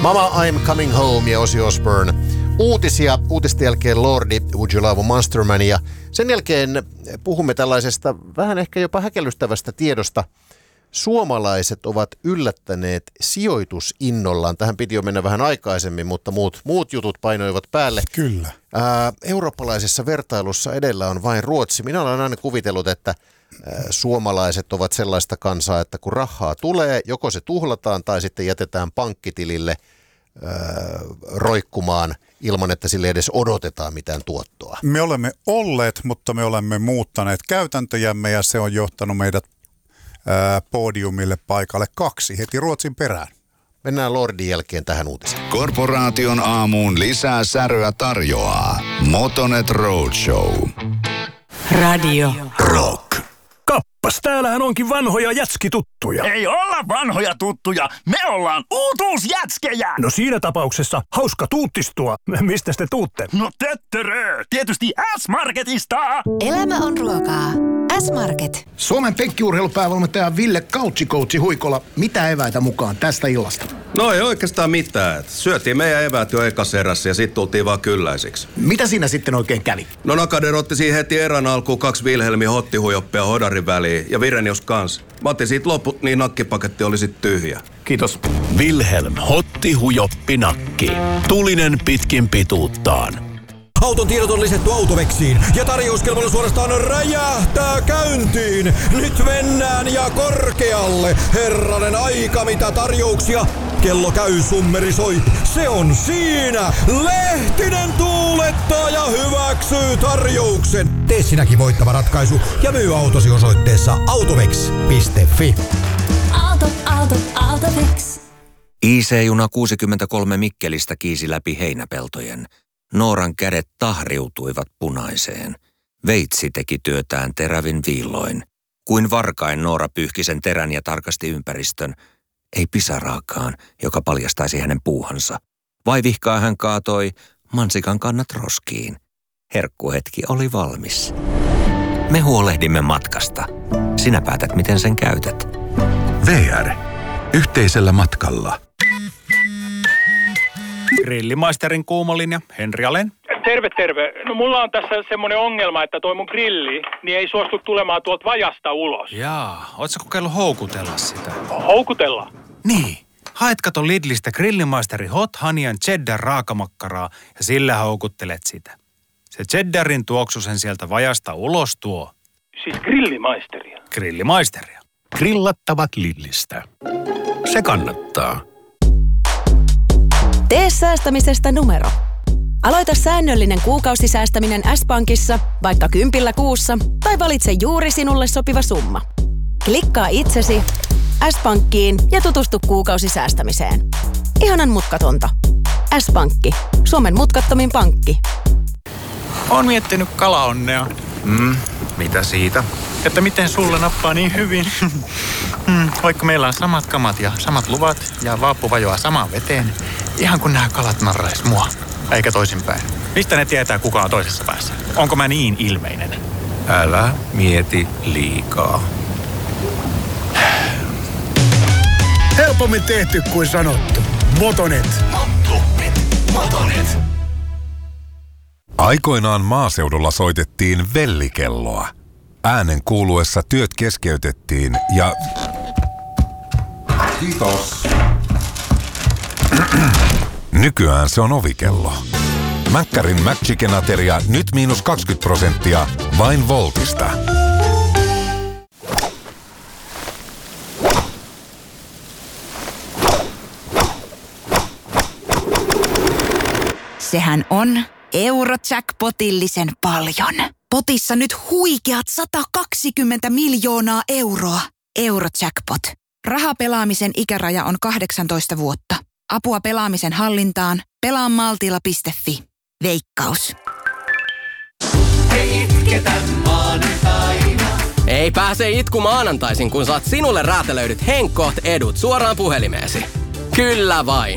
Mama, I'm Coming Home ja Ozzy Osbourne. Uutisia, uutisten jälkeen Lordi, Would You Love a Monster Man, ja sen jälkeen puhumme tällaisesta vähän ehkä jopa häkellystävästä tiedosta. Suomalaiset ovat yllättäneet sijoitusinnollaan. Tähän piti jo mennä vähän aikaisemmin, mutta muut jutut painoivat päälle. Kyllä. Eurooppalaisessa vertailussa edellä on vain Ruotsi. Minä olen aina kuvitellut, että suomalaiset ovat sellaista kansaa, että kun rahaa tulee, joko se tuhlataan tai sitten jätetään pankkitilille roikkumaan ilman, että sille edes odotetaan mitään tuottoa. Me olemme olleet, mutta me olemme muuttaneet käytäntöjämme ja se on johtanut meidät podiumille paikalle 2 heti Ruotsin perään. Mennään Lordin jälkeen tähän uutiseen. Korporaation aamuun lisää säröä tarjoaa Motonet Roadshow. Radio Rock. Kappas, täällähän onkin vanhoja jätskituttuja. Ei olla vanhoja tuttuja, me ollaan uutuusjätskejä. No siinä tapauksessa hauska tuuttistua. Mistä te tuutte? No töttörö, tietysti S-Marketista. Elämä on ruokaa. S-Market. Suomen penkkiurheilupäävalmentaja Ville Couchikoutsi Huikola. Mitä eväitä mukaan tästä illasta? No ei oikeastaan mitään. Syötiin meidän eväät jo ekas erässä ja sitten tultiin vaan kylläisiksi. Mitä siinä sitten oikein kävi? No Nakader otti siihen heti erän alkuun 2 Wilhelmin hottihujoppia hodarin väliin ja Virenius kans. Mä otin siitä loput, niin nakkipaketti oli sit tyhjä. Kiitos. Wilhelm Hottihujoppi nakki. Tulinen pitkin pituuttaan. Auton tiedot on lisätty Autovexiin ja tarjouskelpoinen suorastaan räjähtää käyntiin. Nyt mennään ja korkealle. Herranen aika mitä tarjouksia. Kello käy, summeri soi. Se on siinä. Lehtinen tuulettaa ja hyväksyy tarjouksen. Tee sinäkin voittava ratkaisu ja myy autosi osoitteessa autovex.fi. Autovex. IC-juna 63 Mikkelistä kiisi läpi heinäpeltojen. Nooran kädet tahriutuivat punaiseen. Veitsi teki työtään terävin viilloin. Kuin varkain Noora pyyhki sen terän ja tarkasti ympäristön. Ei pisaraakaan, joka paljastaisi hänen puuhansa. Vaivihkaa hän kaatoi mansikan kannat roskiin. Herkkuhetki oli valmis. Me huolehdimme matkasta. Sinä päätät, miten sen käytät. VR. Yhteisellä matkalla. Grillimaisterin kuumolinja, Henri Alen. Terve. No mulla on tässä semmoinen ongelma, että toi mun grilli niin ei suostu tulemaan tuolta vajasta ulos. Jaa, ootko kokeillut houkutella sitä? Houkutella? Niin. Haet kato Lidlistä Grillimaisteri Hot Honey Cheddar raakamakkaraa ja sillä houkuttelet sitä. Se cheddarin tuoksu sen sieltä vajasta ulos tuo. Siis grillimaisteria? Grillimaisteria. Grillattavat Lidlistä. Se kannattaa. Tee säästämisestä numero. Aloita säännöllinen kuukausisäästäminen S-Pankissa vaikka 10 kuussa tai valitse juuri sinulle sopiva summa. Klikkaa itsesi S-Pankkiin ja tutustu kuukausisäästämiseen. Ihanan mutkatonta. S-Pankki. Suomen mutkattomin pankki. Oon miettinyt kalaonnea. Mitä siitä? Että miten sulla nappaa niin hyvin. Vaikka meillä on samat kamat ja samat luvat ja vaappu vajoaa samaan veteen. Ihan kun nämä kalat narrais mua. Eikä toisinpäin. Mistä ne tietää, kuka on toisessa päässä? Onko mä niin ilmeinen? Älä mieti liikaa. Helpommin tehty kuin sanottu. Motonet. Motonet. Aikoinaan maaseudulla soitettiin vellikelloa. Äänen kuuluessa työt keskeytettiin ja... Kiitos. Nykyään se on ovikello. Mäkkärin McChicken-ateria nyt -20% vain Voltista. Sehän on Eurojackpotillisen paljon. Potissa nyt huikeat 120 miljoonaa euroa. Eurojackpot. Rahapelaamisen ikäraja on 18 vuotta. Apua pelaamisen hallintaan. Pelaamaltilla.fi. Veikkaus. Ei itketä maanantaina. Ei pääse itku maanantaisin, kun saat sinulle räätälöidyt Henkkoht edut suoraan puhelimeesi. Kyllä vain.